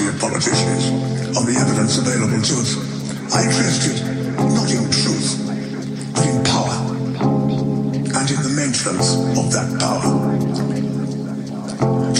frustrated politicians on the evidence available to us. I interested not in truth, but in power, and in the maintenance of that power.